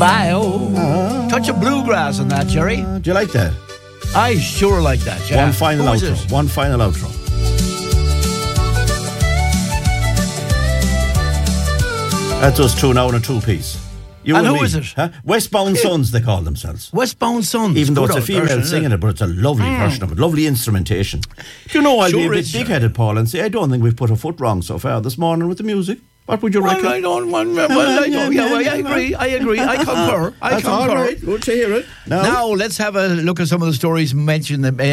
Bio. Touch of bluegrass on that, Jerry. Do you like that? I sure like that, yeah. One final Who is outro. it? One final outro. That's us two now in a two-piece. You And who me. is it? Huh? Westbound Sons, they call themselves. Westbound Sons. Even though Good it's a old female version, singing it, but it's a lovely version of it. Lovely instrumentation. Do you know, I'll be a Sure bit is, big-headed, Paul, and say I don't think we've put a foot wrong so far this morning with the music. What would you reckon? I agree. I concur. That's all right. Good to hear it. Now let's have a look at some of the stories mentioned in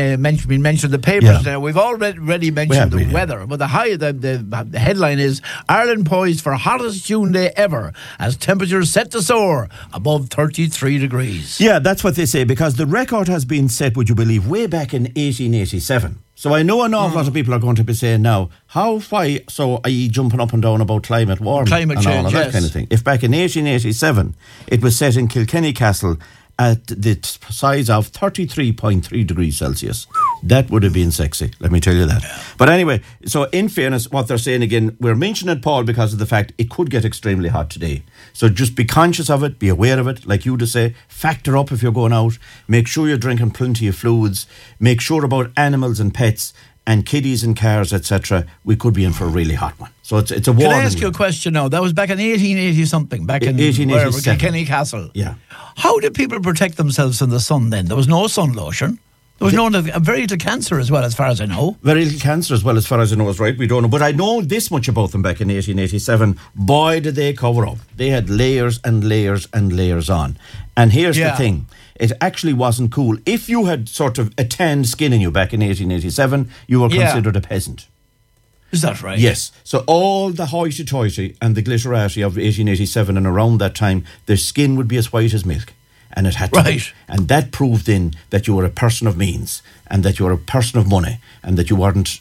the papers. Yeah. Now we've already mentioned the weather, but the headline is Ireland poised for hottest June day ever as temperatures set to soar above 33 degrees. Yeah, that's what they say, because the record has been set, would you believe, way back in 1887. So I know an awful lot of people are going to be saying now, why, so are you jumping up and down about climate warming Climate and change, all of that yes. kind of thing? If back in 1887, it was set in Kilkenny Castle at the size of 33.3 degrees Celsius, that would have been sexy, let me tell you that. Yeah. But anyway, so in fairness, what they're saying again, we're mentioning it, Paul, because of the fact it could get extremely hot today. So just be conscious of it, be aware of it, like you to say, factor up if you're going out, make sure you're drinking plenty of fluids, make sure about animals and pets, and kiddies and cars, etc. We could be in for a really hot one. So it's a warning. Can I ask you a question now? That was back in 1880-something, back in 1887. Kilkenny Castle. Yeah. How did people protect themselves from the sun then? There was no sun lotion. There was very little cancer as well, as far as I know. Very little cancer as well, as far as I know, is right. We don't know. But I know this much about them back in 1887. Boy, did they cover up. They had layers and layers and layers on. And here's the thing. It actually wasn't cool. If you had sort of a tanned skin in you back in 1887, you were considered a peasant. Is that right? Yes. So all the hoity-toity and the glitterati of 1887 and around that time, their skin would be as white as milk. And it had to be. And that proved then that you were a person of means and that you were a person of money and that you weren't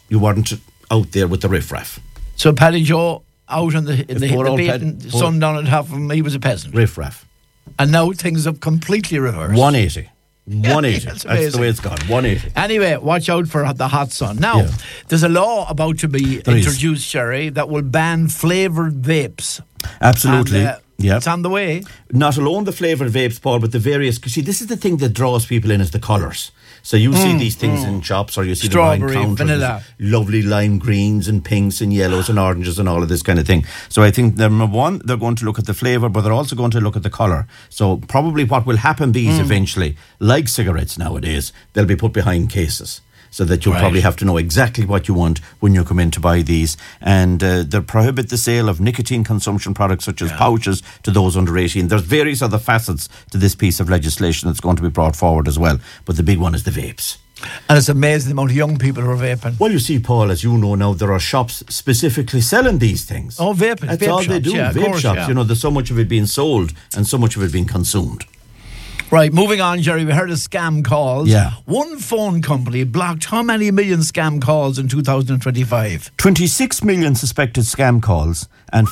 out there with the riffraff. So Paddy Joe out in the beaten sun down at half of him, he was a peasant. Riffraff. And now things have completely reversed. 180. 180. That's the way it's gone. 180. Anyway, watch out for the hot sun. Now, there's a law about to be introduced, Sherry, that will ban flavoured vapes. Absolutely. And, it's on the way. Not alone the flavoured vapes, Paul, but the various... See, this is the thing that draws people in, is the colours. So you see these things in shops, or you see strawberry, the wine counters, vanilla, lovely lime greens and pinks and yellows and oranges and all of this kind of thing. So I think, number one, they're going to look at the flavour, but they're also going to look at the colour. So probably what will happen these eventually, like cigarettes nowadays, they'll be put behind cases, so that you'll probably have to know exactly what you want when you come in to buy these. And they prohibit the sale of nicotine consumption products such as pouches to those under 18. There's various other facets to this piece of legislation that's going to be brought forward as well. But the big one is the vapes. And it's amazing the amount of young people who are vaping. Well, you see, Paul, as you know now, there are shops specifically selling these things. Oh, vaping. That's vape all shops, they do, vape shops. You know, there's so much of it being sold and so much of it being consumed. Right, moving on, Jerry, we heard of scam calls. Yeah. One phone company blocked how many million scam calls in 2025? 26 million suspected scam calls and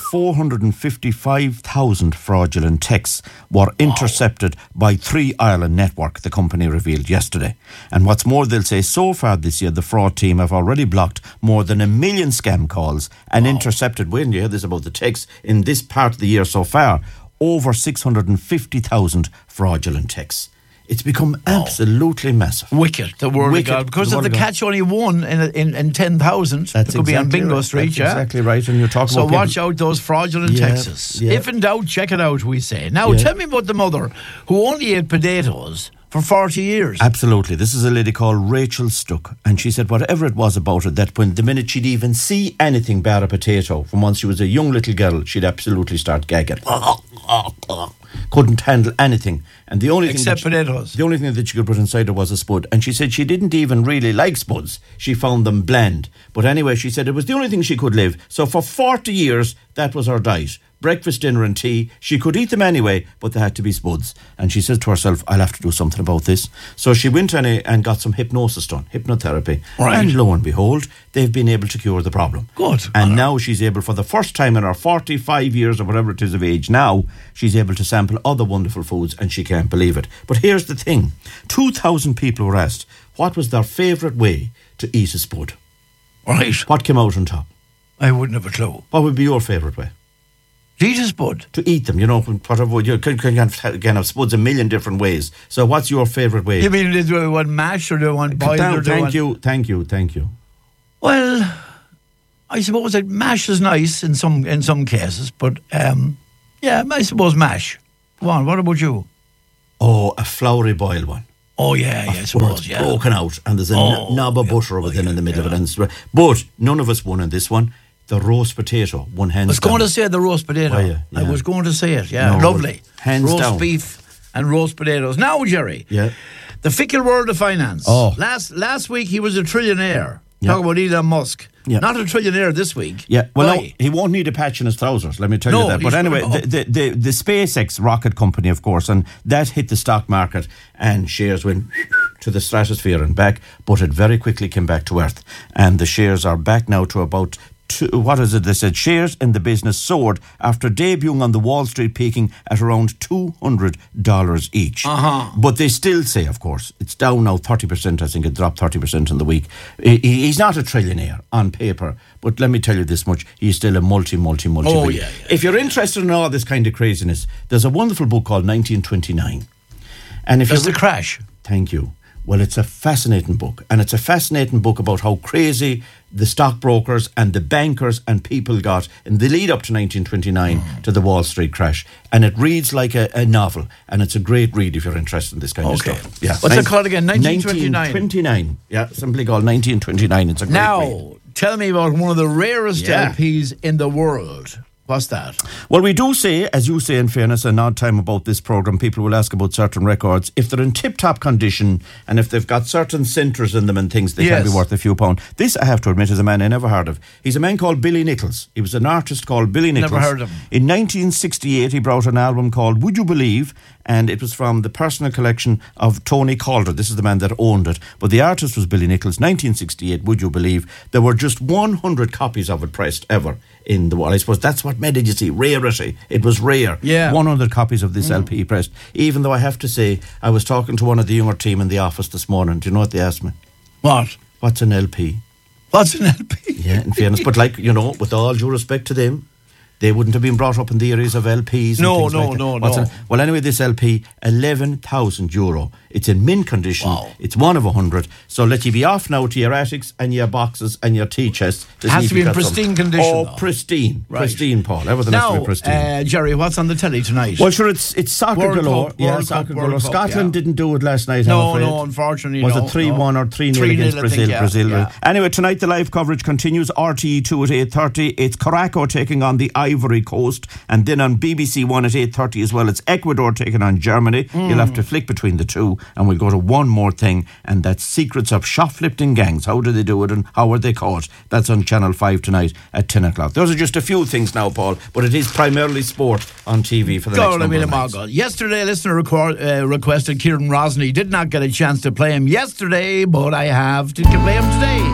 455,000 fraudulent texts were intercepted by Three Ireland Network, the company revealed yesterday. And what's more, they'll say so far this year, the fraud team have already blocked more than 1 million scam calls and intercepted, when you hear this about the texts, in this part of the year so far, over 650,000 fraudulent texts. It's become absolutely massive. Wicked, the word of God. Because if they catch only one in 10,000, it could be on Bingo Street, That's exactly right. And you're talking so about watch out those fraudulent texts. Yeah. If in doubt, check it out, we say. Now, tell me about the mother who only ate potatoes for 40 years. Absolutely. This is a lady called Rachel Stuck, and she said whatever it was about it, that when the minute she'd even see anything bar a potato, from once she was a young little girl, she'd absolutely start gagging. Couldn't handle anything. And the only except potatoes. The only thing that she could put inside her was a spud. And she said she didn't even really like spuds. She found them bland. But anyway, she said it was the only thing she could live. So for 40 years, that was her diet. Breakfast, dinner and tea. She could eat them anyway, but they had to be spuds. And she says to herself, I'll have to do something about this. So she went and got some hypnosis done, hypnotherapy. Right. And lo and behold, they've been able to cure the problem. Good. And now she's able, for the first time in her 45 years or whatever it is of age now, she's able to sample other wonderful foods, and she can't believe it. But here's the thing. 2,000 people were asked what was their favourite way to eat a spud. Right. What came out on top? I wouldn't have a clue. What would be your favourite way? To eat a spud? To eat them, whatever. You can have spuds a million different ways. So what's your favourite way? You mean do they want mash or do they want boiled? Thank you. Well, I suppose that mash is nice in some cases, but I suppose mash. Go on, what about you? Oh, a floury boiled one. Oh, yeah, I suppose, it's broken out and there's a knob of butter within in the middle of it. But none of us won in this one. The roast potato, one hands down. I was going to say the roast potato. Yeah. I was going to say it, lovely. Hands down. Roast beef and roast potatoes. Now, Jerry, the fickle world of finance. Oh. Last week he was a trillionaire. Talk about Elon Musk. Yeah. Not a trillionaire this week. Yeah, well, no, he won't need a patch in his trousers, let me tell you that. But anyway, the SpaceX rocket company, of course, and that hit the stock market and shares went to the stratosphere and back, but it very quickly came back to earth. And the shares are back now to about... They said shares in the business soared after debuting on the Wall Street, peaking at around $200 each. But they still say, of course, it's down now 30%. I think it dropped 30% in the week. He's not a trillionaire on paper, but let me tell you this much: he's still a multi. Oh, yeah. If you're interested in all this kind of craziness, there's a wonderful book called 1929. And if the crash. Thank you. Well, it's a fascinating book, and it's a fascinating book about how crazy the stockbrokers and the bankers and people got in the lead up to 1929 to the Wall Street crash. And it reads like a novel, and it's a great read if you're interested in this kind of stuff. Yeah. What's it called again? 1929? 1929. Yeah, simply called 1929. It's a great read. Tell me about one of the rarest LPs in the world. What's that? Well, we do say, as you say in fairness, an odd time about this programme, people will ask about certain records. If they're in tip-top condition and if they've got certain centres in them and things, they can be worth a few pounds. This, I have to admit, is a man I never heard of. He's a man called Billy Nichols. He was an artist called Billy Nichols. Never heard of him. In 1968, he brought an album called Would You Believe? And it was from the personal collection of Tony Calder. This is the man that owned it. But the artist was Billy Nichols. 1968, Would You Believe? There were just 100 copies of it pressed ever in the world. I suppose that's what made it, you see, rarity. It was rare. Yeah. 100 copies of this LP pressed. Even though I have to say, I was talking to one of the younger team in the office this morning. Do you know what they asked me? What? What's an LP? What's an LP? Yeah, in fairness. But with all due respect to them, they wouldn't have been brought up in the areas of LPs. No. Well, anyway, this LP, €11,000. It's in mint condition. Wow. It's 1 of 100. So let you be off now to your attics and your boxes and your tea chests. It has to be in pristine condition. Oh, pristine. Right. Pristine, Paul. Everything has to be pristine. Now, Jerry, what's on the telly tonight? Well, sure, it's soccer galore. Soccer galore. Scotland didn't do it last night, I'm afraid. No, unfortunately, Was it 3-1 or 3-0 against Brazil? Brazil. Yeah. Anyway, tonight the live coverage continues. RTE2 at 8:30. It's Caraco taking on the Ivory Coast. And then on BBC One at 8:30 as well, it's Ecuador taking on Germany. You'll have to flick between the two. And we'll go to one more thing, and that's secrets of shoplifting gangs. How do they do it and how are they caught? That's on Channel 5 tonight at 10 o'clock. Those are just a few things now, Paul, but it is primarily sport on TV for the next number of nights. Yesterday, a listener requested Kieran Rosny. Did not get a chance to play him yesterday, but I have to play him today.